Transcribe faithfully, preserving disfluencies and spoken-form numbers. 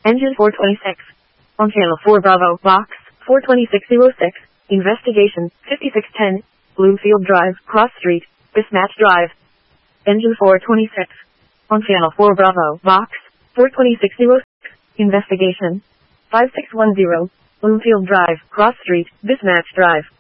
Engine four twenty-six. On channel four Bravo, box four twenty-six oh six, investigation fifty-six ten, Bloomfield Drive, Cross Street, Mismatch Drive. Engine four twenty-six. On channel four Bravo, box four twenty-six oh six, investigation five six one zero, Bloomfield Drive, Cross Street, Mismatch Drive.